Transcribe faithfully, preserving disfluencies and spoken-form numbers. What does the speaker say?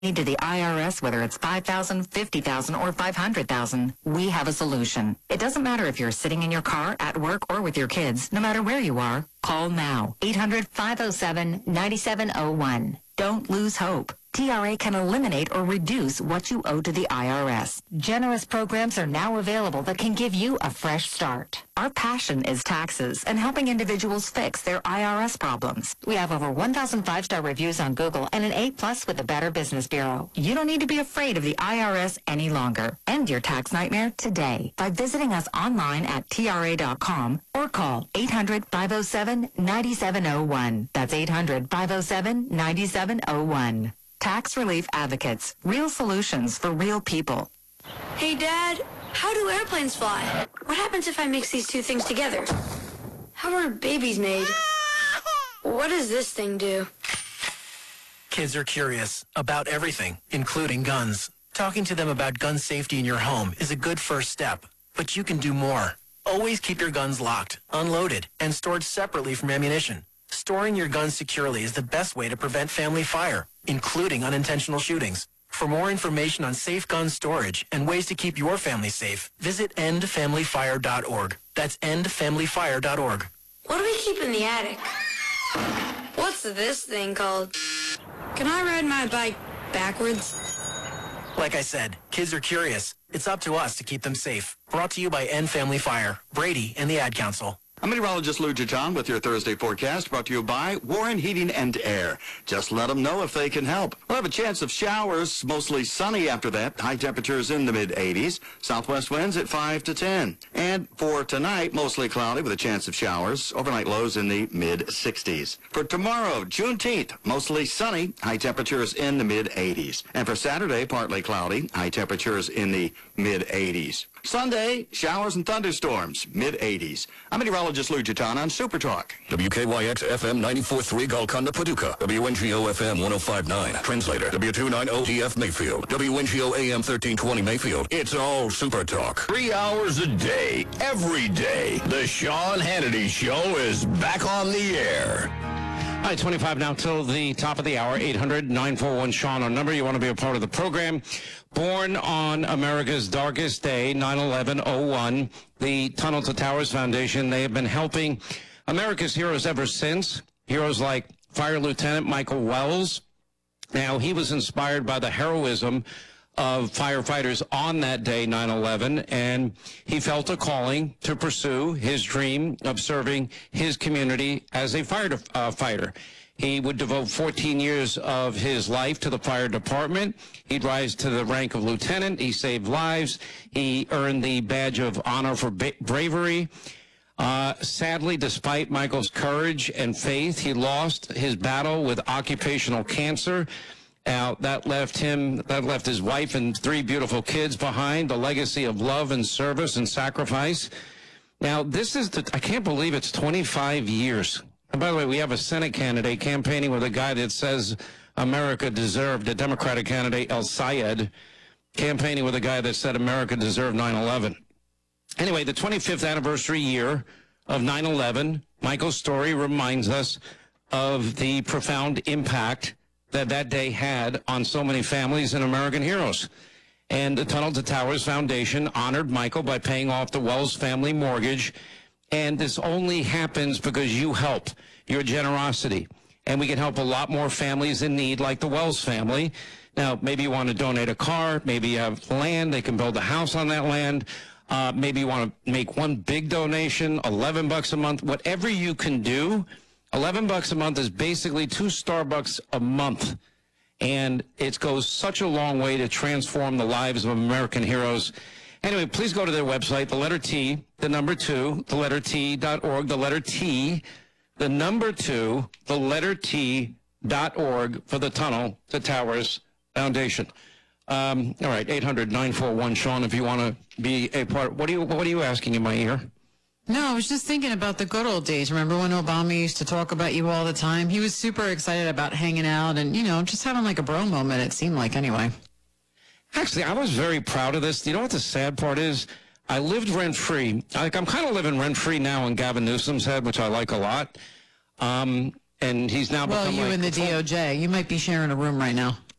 to the I R S, whether it's five thousand dollars, fifty thousand dollars, or five hundred thousand dollars, we have a solution. It doesn't matter if you're sitting in your car, at work, or with your kids. No matter where you are, call now. eight hundred, five oh seven, nine seven oh one. Don't lose hope. T R A can eliminate or reduce what you owe to the I R S. Generous programs are now available that can give you a fresh start. Our passion is taxes and helping individuals fix their I R S problems. We have over one thousand five-star reviews on Google and an A plus with the Better Business Bureau. You don't need to be afraid of the I R S any longer. End your tax nightmare today by visiting us online at T R A dot com or call eight hundred, five oh seven, nine seven oh one. That's eight hundred, five oh seven, nine seven oh one. Tax Relief Advocates. Real solutions for real people. Hey, Dad, how do airplanes fly? What happens if I mix these two things together? How are babies made? What does this thing do? Kids are curious about everything, including guns. Talking to them about gun safety in your home is a good first step, but you can do more. Always keep your guns locked, unloaded, and stored separately from ammunition. Storing your guns securely is the best way to prevent family fire, including unintentional shootings. For more information on safe gun storage and ways to keep your family safe, visit end family fire dot org. That's end family fire dot org. What do we keep in the attic? What's this thing called? Can I ride my bike backwards? Like I said, kids are curious. It's up to us to keep them safe. Brought to you by End Family Fire, Brady, and the Ad Council. I'm meteorologist Lou Jitan with your Thursday forecast, brought to you by Warren Heating and Air. Just let them know if they can help. We'll have a chance of showers, mostly sunny after that. High temperatures in the mid eighties. Southwest winds at five to ten. And for tonight, mostly cloudy with a chance of showers. Overnight lows in the mid sixties. For tomorrow, Juneteenth, mostly sunny. High temperatures in the mid eighties. And for Saturday, partly cloudy. High temperatures in the mid eighties. Sunday, showers and thunderstorms, mid eighties. I'm meteorologist Lou Jitan on Super Talk. W K Y X F M ninety-four point three Golconda, Paducah. W N G O F M one oh five point nine. Translator. W two ninety T F Mayfield. W N G O A M thirteen twenty Mayfield. It's all Super Talk. Three hours a day, every day. The Sean Hannity Show is back on the air. All right, twenty-five now till the top of the hour. eight hundred, nine four one, Sean, our number. You want to be a part of the program. Born on America's darkest day, nine eleven oh one, the Tunnel to Towers Foundation, they have been helping America's heroes ever since. Heroes like Fire Lieutenant Michael Wells. Now, he was inspired by the heroism of firefighters on that day, nine eleven, and he felt a calling to pursue his dream of serving his community as a firefighter. Uh, he would devote fourteen years of his life to the fire department. He'd rise to the rank of lieutenant. He saved lives. He earned the badge of honor for ba- bravery. Uh, sadly, despite Michael's courage and faith, he lost his battle with occupational cancer. Now, that left him, that left his wife and three beautiful kids behind, the legacy of love and service and sacrifice. Now, this is the, I can't believe it's twenty-five years. And by the way, we have a Senate candidate campaigning with a guy that says America deserved, a Democratic candidate, El Sayed, campaigning with a guy that said America deserved nine eleven. Anyway, the twenty-fifth anniversary year of nine eleven, Michael's story reminds us of the profound impact that that day had on so many families and American heroes. And the Tunnel to Towers Foundation honored Michael by paying off the Wells family mortgage. And this only happens because you help, your generosity. And we can help a lot more families in need like the Wells family. Now, maybe you want to donate a car, maybe you have land, they can build a house on that land. Uh, maybe you want to make one big donation, eleven bucks a month, whatever you can do. eleven bucks a month is basically two Starbucks a month. And it goes such a long way to transform the lives of American heroes. Anyway, please go to their website, the letter T, the number two, the letter T dot org, the letter T, the number two, the letter T dot org for the Tunnel to Towers Foundation. Um, all right, eight hundred, nine four one, Sean, if you want to be a part. What are you, what are you asking in my ear? No, I was just thinking about the good old days. Remember when Obama used to talk about you all the time? He was super excited about hanging out and, you know, just having like a bro moment, it seemed like, anyway. Actually, I was very proud of this. You know what the sad part is? I lived rent-free. Like, I'm kind of living rent-free now in Gavin Newsom's head, which I like a lot. Um, and he's now well, become you like, and the D O J. You might be sharing a room right now.